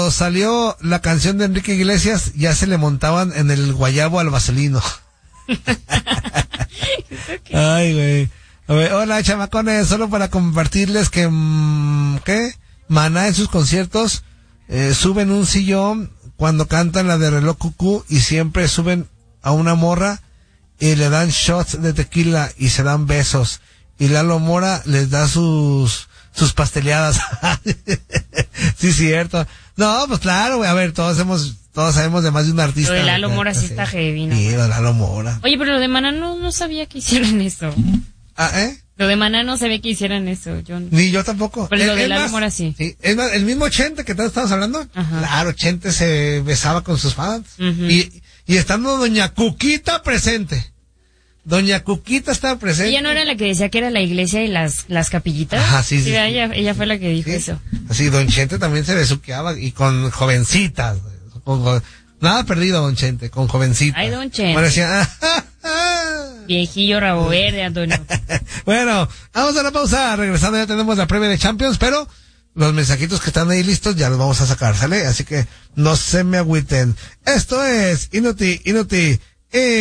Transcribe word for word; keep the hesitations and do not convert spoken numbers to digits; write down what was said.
cuando salió la canción de Enrique Iglesias, ya se le montaban en el guayabo al vaselino. Ay, güey. A ver, hola, chamacones, solo para compartirles que, mmm, ¿qué? Maná en sus conciertos, eh, suben un sillón cuando cantan la de Reloj Cucú y siempre suben a una morra y le dan shots de tequila y se dan besos. Y Lalo Mora les da sus, sus pasteleadas. Sí, cierto. No, pues claro, güey, a ver, todos hemos, todos sabemos de más de un artista. Lo de Lalo Mora sí está heavy, ¿no? Sí, lo de Lalo Mora. Oye, pero lo de Maná no, no sabía que hicieran eso. Ah, ¿eh? Lo de Maná no sabía que hicieran eso. Yo no. Ni yo tampoco. Pero es, lo de es Lalo más, Mora sí. sí. Es más, el mismo Chente que todos estamos hablando. Ajá. Claro, Chente se besaba con sus fans. Uh-huh. Y, y estando Doña Cuquita presente. Doña Cuquita estaba presente. ¿Ella no era la que decía que era la iglesia y las, las capillitas? Ajá, sí, sí. Sí, sí. Ella, ella fue la que dijo Sí. eso. Así, Don Chente también se besuqueaba y con jovencitas. Con, jo- nada perdido, Don Chente, con jovencitas. Ay, Don Chente. Parecía, ah, ah, ah. Viejillo rabo verde, Antonio. Bueno, vamos a la pausa. Regresando ya tenemos la previa de Champions, pero los mensajitos que están ahí listos ya los vamos a sacar, ¿sale? Así que no se me agüiten. Esto es Inuti, Inuti. Eh,